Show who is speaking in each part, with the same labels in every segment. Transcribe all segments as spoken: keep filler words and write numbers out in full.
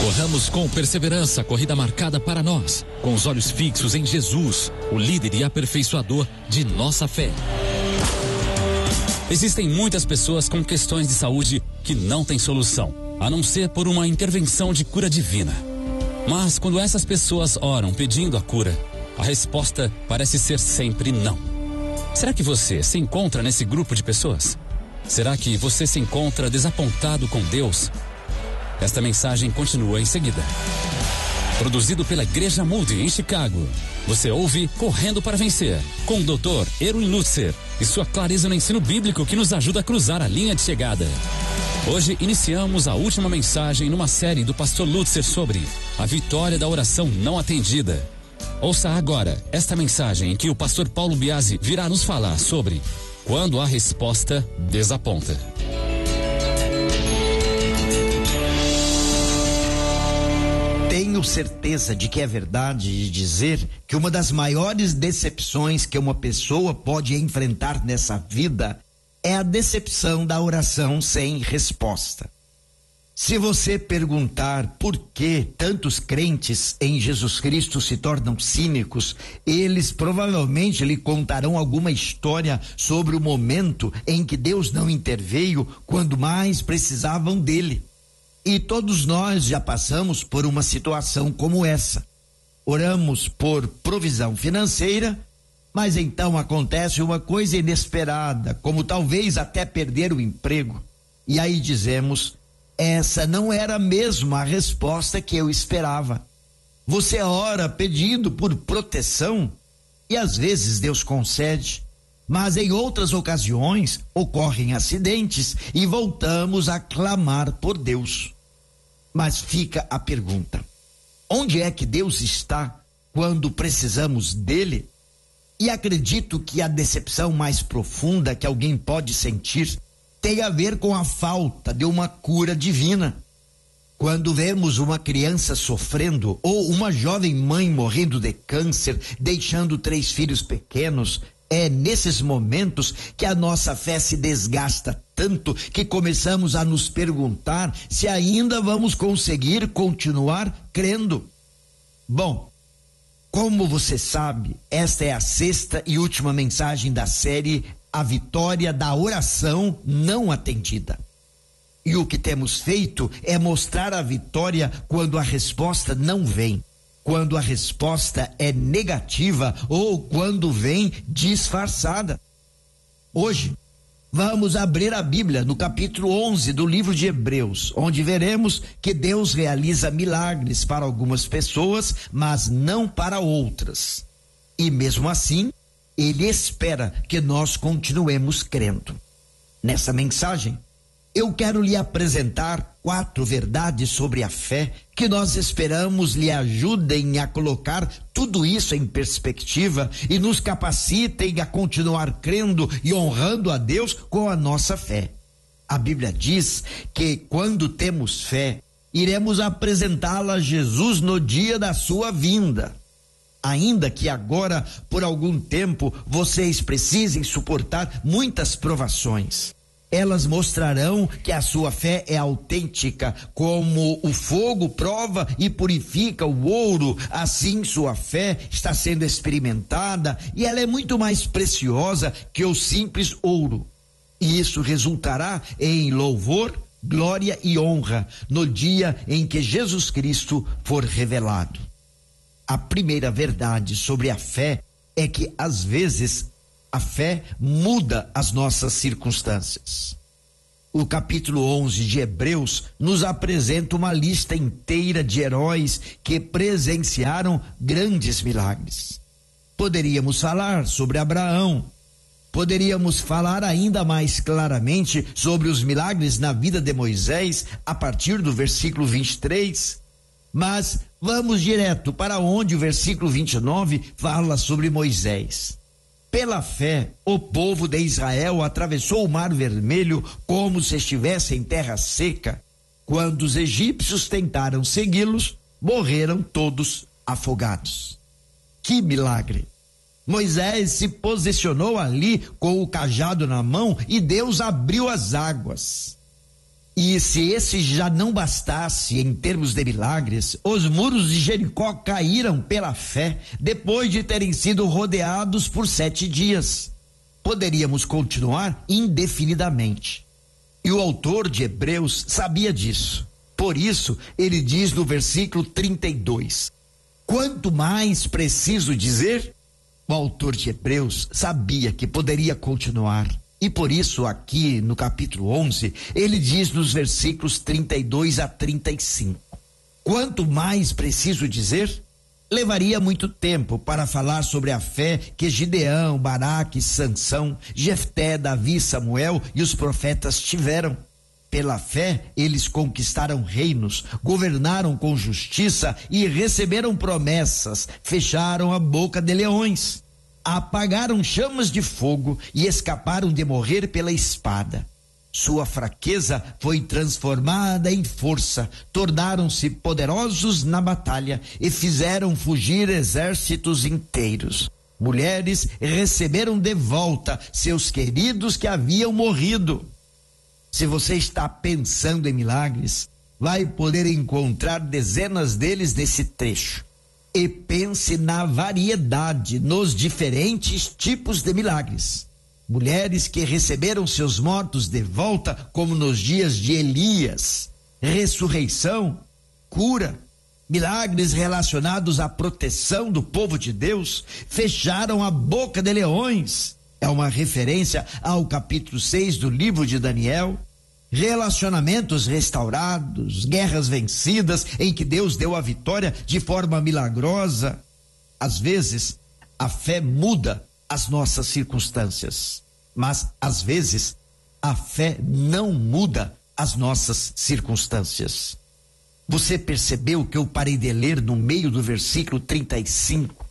Speaker 1: Corramos com perseverança a corrida marcada para nós, com os olhos fixos em Jesus, o líder e aperfeiçoador de nossa fé. Existem muitas pessoas com questões de saúde que não têm solução, a não ser por uma intervenção de cura divina. Mas quando essas pessoas oram pedindo a cura, a resposta parece ser sempre não. Será que você se encontra nesse grupo de pessoas? Será que você se encontra desapontado com Deus? Esta mensagem continua em seguida. Produzido pela Igreja Moody em Chicago. Você ouve Correndo para Vencer, com o doutor Erwin Lutzer e sua clareza no ensino bíblico que nos ajuda a cruzar a linha de chegada. Hoje iniciamos a última mensagem numa série do pastor Lutzer sobre a vitória da oração não atendida. Ouça agora esta mensagem em que o pastor Paulo Biasi virá nos falar sobre quando a resposta desaponta.
Speaker 2: Tenho certeza de que é verdade de dizer que uma das maiores decepções que uma pessoa pode enfrentar nessa vida é a decepção da oração sem resposta. Se você perguntar por que tantos crentes em Jesus Cristo se tornam cínicos, eles provavelmente lhe contarão alguma história sobre o momento em que Deus não interveio quando mais precisavam dele. E todos nós já passamos por uma situação como essa. Oramos por provisão financeira, mas então acontece uma coisa inesperada, como talvez até perder o emprego. E aí dizemos, essa não era mesmo a resposta que eu esperava. Você ora pedindo por proteção e às vezes Deus concede, mas em outras ocasiões ocorrem acidentes e voltamos a clamar por Deus. Mas fica a pergunta: onde é que Deus está quando precisamos dele? E acredito que a decepção mais profunda que alguém pode sentir tem a ver com a falta de uma cura divina. Quando vemos uma criança sofrendo ou uma jovem mãe morrendo de câncer, deixando três filhos pequenos, é nesses momentos que a nossa fé se desgasta tanto que começamos a nos perguntar se ainda vamos conseguir continuar crendo. Bom, como você sabe, esta é a sexta e última mensagem da série A Vitória da Oração Não Atendida. E o que temos feito é mostrar a vitória quando a resposta não vem, quando a resposta é negativa ou quando vem disfarçada. Hoje, vamos abrir a Bíblia no capítulo onze do livro de Hebreus, onde veremos que Deus realiza milagres para algumas pessoas, mas não para outras. E mesmo assim, Ele espera que nós continuemos crendo. Nessa mensagem, eu quero lhe apresentar quatro verdades sobre a fé que nós esperamos lhe ajudem a colocar tudo isso em perspectiva e nos capacitem a continuar crendo e honrando a Deus com a nossa fé. A Bíblia diz que quando temos fé, iremos apresentá-la a Jesus no dia da sua vinda. Ainda que agora, por algum tempo, vocês precisem suportar muitas provações. Elas mostrarão que a sua fé é autêntica, como o fogo prova e purifica o ouro, assim sua fé está sendo experimentada e ela é muito mais preciosa que o simples ouro. E isso resultará em louvor, glória e honra no dia em que Jesus Cristo for revelado. A primeira verdade sobre a fé é que, às vezes, a fé muda as nossas circunstâncias. O capítulo onze de Hebreus nos apresenta uma lista inteira de heróis que presenciaram grandes milagres. Poderíamos falar sobre Abraão, poderíamos falar ainda mais claramente sobre os milagres na vida de Moisés a partir do versículo vinte e três, mas vamos direto para onde o versículo vinte e nove fala sobre Moisés. Pela fé, o povo de Israel atravessou o Mar Vermelho como se estivesse em terra seca. Quando os egípcios tentaram segui-los, morreram todos afogados. Que milagre! Moisés se posicionou ali com o cajado na mão e Deus abriu as águas. E se esse já não bastasse em termos de milagres, os muros de Jericó caíram pela fé depois de terem sido rodeados por sete dias. Poderíamos continuar indefinidamente. E o autor de Hebreus sabia disso. Por isso, ele diz no versículo trinta e dois: quanto mais preciso dizer? O autor de Hebreus sabia que poderia continuar. E por isso, aqui no capítulo onze, ele diz nos versículos trinta e dois a trinta e cinco: quanto mais preciso dizer? Levaria muito tempo para falar sobre a fé que Gideão, Baraque, Sansão, Jefté, Davi, Samuel e os profetas tiveram. Pela fé, eles conquistaram reinos, governaram com justiça e receberam promessas, fecharam a boca de leões, apagaram chamas de fogo e escaparam de morrer pela espada. Sua fraqueza foi transformada em força, tornaram-se poderosos na batalha e fizeram fugir exércitos inteiros. Mulheres receberam de volta seus queridos que haviam morrido. Se você está pensando em milagres, vai poder encontrar dezenas deles nesse trecho. E pense na variedade, nos diferentes tipos de milagres. Mulheres que receberam seus mortos de volta, como nos dias de Elias. Ressurreição, cura, milagres relacionados à proteção do povo de Deus, fecharam a boca de leões. É uma referência ao capítulo seis do livro de Daniel. Relacionamentos restaurados, guerras vencidas em que Deus deu a vitória de forma milagrosa. Às vezes, a fé muda as nossas circunstâncias, mas às vezes a fé não muda as nossas circunstâncias. Você percebeu que eu parei de ler no meio do versículo trinta e cinco?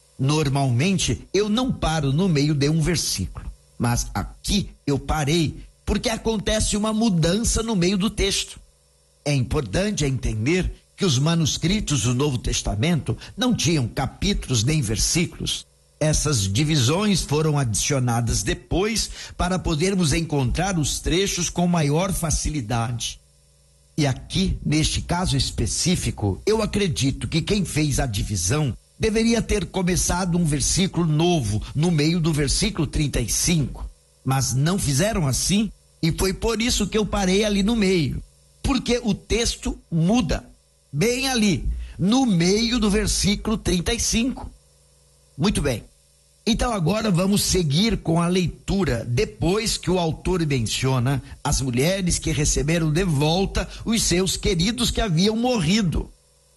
Speaker 2: Normalmente eu não paro no meio de um versículo, mas aqui eu parei porque acontece uma mudança no meio do texto. É importante entender que os manuscritos do Novo Testamento não tinham capítulos nem versículos. Essas divisões foram adicionadas depois para podermos encontrar os trechos com maior facilidade. E aqui, neste caso específico, eu acredito que quem fez a divisão deveria ter começado um versículo novo no meio do versículo trinta e cinco, mas não fizeram assim, e foi por isso que eu parei ali no meio, porque o texto muda, bem ali, no meio do versículo trinta e cinco. Muito bem, então agora vamos seguir com a leitura, depois que o autor menciona as mulheres que receberam de volta os seus queridos que haviam morrido.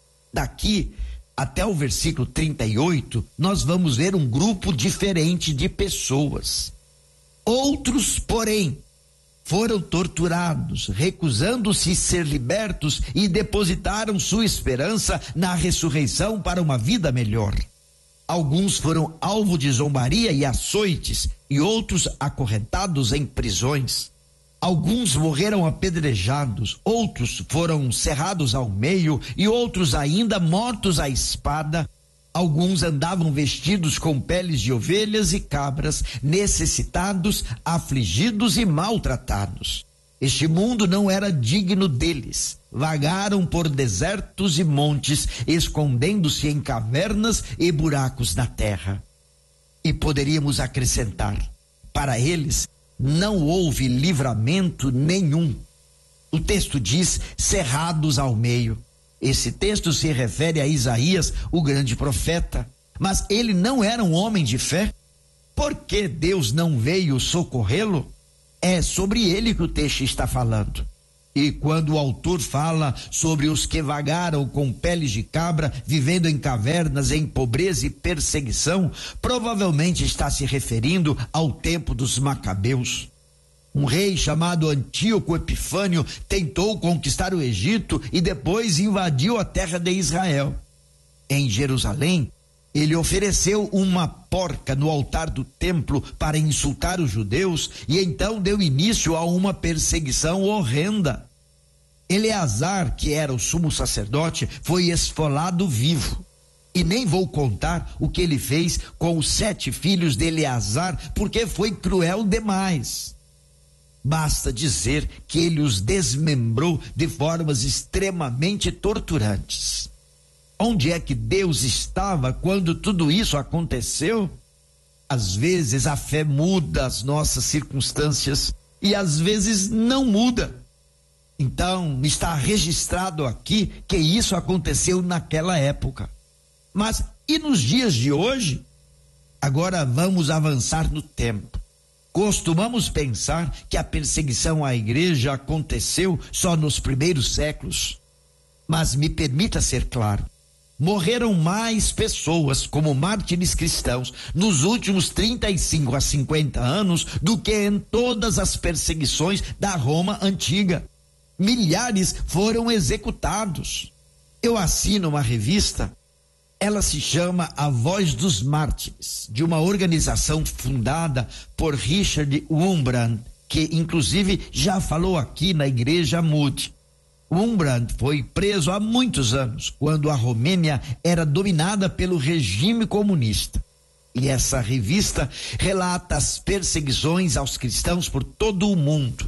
Speaker 2: Daqui até o versículo trinta e oito, nós vamos ver um grupo diferente de pessoas. Outros, porém, foram torturados, recusando-se ser libertos e depositaram sua esperança na ressurreição para uma vida melhor. Alguns foram alvo de zombaria e açoites, e outros acorrentados em prisões. Alguns morreram apedrejados, outros foram cerrados ao meio e outros ainda mortos à espada. Alguns andavam vestidos com peles de ovelhas e cabras, necessitados, afligidos e maltratados. Este mundo não era digno deles. Vagaram por desertos e montes, escondendo-se em cavernas e buracos na terra. E poderíamos acrescentar, para eles não houve livramento nenhum. O texto diz cerrados ao meio. Esse texto se refere a Isaías, o grande profeta, mas ele não era um homem de fé. Por que Deus não veio socorrê-lo? É sobre ele que o texto está falando. E quando o autor fala sobre os que vagaram com peles de cabra, vivendo em cavernas, em pobreza e perseguição, provavelmente está se referindo ao tempo dos Macabeus. Um rei chamado Antíoco Epifânio tentou conquistar o Egito e depois invadiu a terra de Israel. Em Jerusalém, ele ofereceu uma porca no altar do templo para insultar os judeus e então deu início a uma perseguição horrenda. Eleazar, que era o sumo sacerdote, foi esfolado vivo. E nem vou contar o que ele fez com os sete filhos de Eleazar, porque foi cruel demais. Basta dizer que ele os desmembrou de formas extremamente torturantes. Onde é que Deus estava quando tudo isso aconteceu? Às vezes a fé muda as nossas circunstâncias e às vezes não muda. Então está registrado aqui que isso aconteceu naquela época. Mas e nos dias de hoje? Agora vamos avançar no tempo. Costumamos pensar que a perseguição à igreja aconteceu só nos primeiros séculos. Mas me permita ser claro. Morreram mais pessoas como mártires cristãos nos últimos trinta e cinco a cinquenta anos do que em todas as perseguições da Roma antiga. Milhares foram executados. Eu assino uma revista, ela se chama A Voz dos Mártires, de uma organização fundada por Richard Wurmbrand, que inclusive já falou aqui na Igreja Moody. Wurmbrand foi preso há muitos anos, quando a Romênia era dominada pelo regime comunista. E essa revista relata as perseguições aos cristãos por todo o mundo.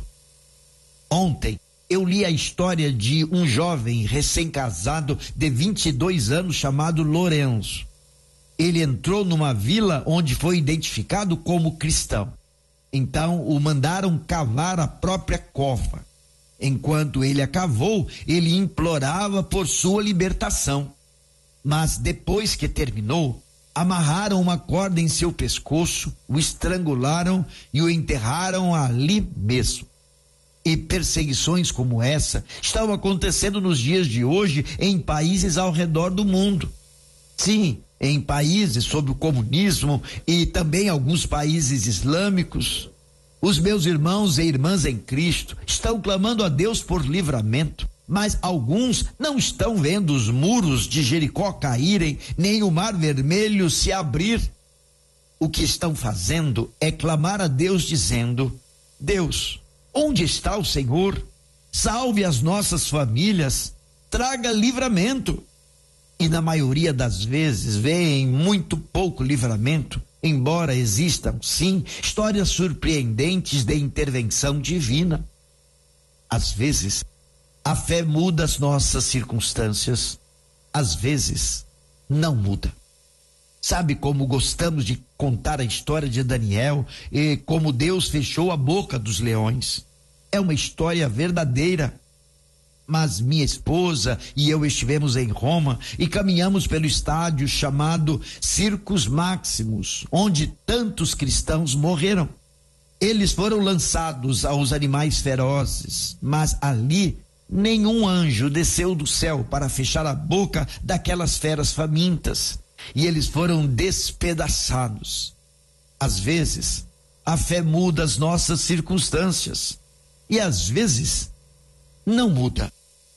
Speaker 2: Ontem, eu li a história de um jovem recém-casado de vinte e dois anos chamado Lorenzo. Ele entrou numa vila onde foi identificado como cristão. Então o mandaram cavar a própria cova. Enquanto ele a cavou, ele implorava por sua libertação. Mas depois que terminou, amarraram uma corda em seu pescoço, o estrangularam e o enterraram ali mesmo. E perseguições como essa estão acontecendo nos dias de hoje em países ao redor do mundo. Sim, em países sob o comunismo e também alguns países islâmicos. Os meus irmãos e irmãs em Cristo estão clamando a Deus por livramento, mas alguns não estão vendo os muros de Jericó caírem, nem o Mar Vermelho se abrir. O que estão fazendo é clamar a Deus dizendo: Deus, onde está o Senhor? Salve as nossas famílias, traga livramento. E na maioria das vezes vem muito pouco livramento, embora existam, sim, histórias surpreendentes de intervenção divina. Às vezes, a fé muda as nossas circunstâncias, às vezes, não muda. Sabe como gostamos de contar a história de Daniel e como Deus fechou a boca dos leões? É uma história verdadeira. Mas minha esposa e eu estivemos em Roma e caminhamos pelo estádio chamado Circus Maximus, onde tantos cristãos morreram. Eles foram lançados aos animais ferozes, mas ali nenhum anjo desceu do céu para fechar a boca daquelas feras famintas. E eles foram despedaçados. Às vezes, a fé muda as nossas circunstâncias. E às vezes, não muda.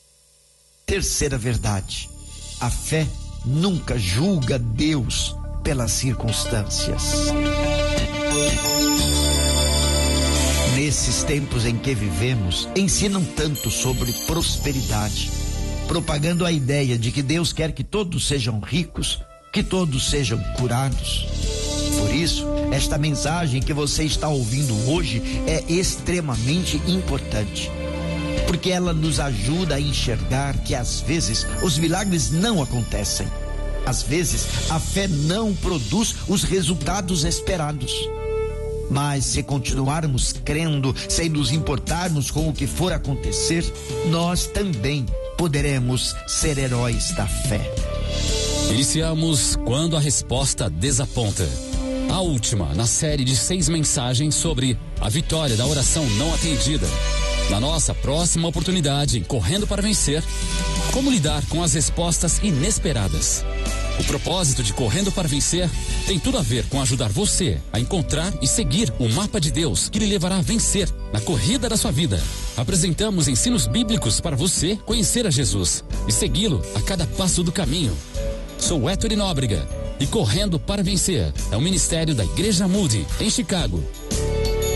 Speaker 2: Terceira verdade: a fé nunca julga Deus pelas circunstâncias. Nesses tempos em que vivemos, ensinam tanto sobre prosperidade, propagando a ideia de que Deus quer que todos sejam ricos, que todos sejam curados. Por isso, esta mensagem que você está ouvindo hoje é extremamente importante, porque ela nos ajuda a enxergar que às vezes os milagres não acontecem. Às vezes a fé não produz os resultados esperados. Mas se continuarmos crendo, sem nos importarmos com o que for acontecer, nós também poderemos ser heróis da fé.
Speaker 1: Iniciamos Quando a Resposta Desaponta, a última na série de seis mensagens sobre a vitória da oração não atendida. Na nossa próxima oportunidade, Correndo para Vencer, como lidar com as respostas inesperadas. O propósito de Correndo para Vencer tem tudo a ver com ajudar você a encontrar e seguir o mapa de Deus que lhe levará a vencer na corrida da sua vida. Apresentamos ensinos bíblicos para você conhecer a Jesus e segui-lo a cada passo do caminho. Sou Héctor Nóbrega e Correndo para Vencer é um ministério da Igreja Moody, em Chicago.